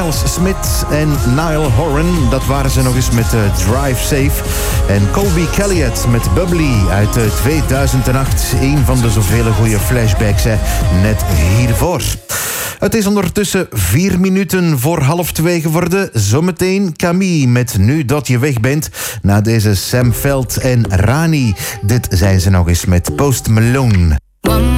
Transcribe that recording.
Miles Smith en Niall Horan, dat waren ze nog eens met Drive Safe. En Colby Kelliot met Bubbly uit 2008. Een van de zoveel goede flashbacks, hè, net hiervoor. Het is ondertussen 4 minuten voor 1:30 geworden. Zometeen Camille met Nu Dat Je Weg Bent. Na deze Sam Veld en Rani. Dit zijn ze nog eens met Post Malone.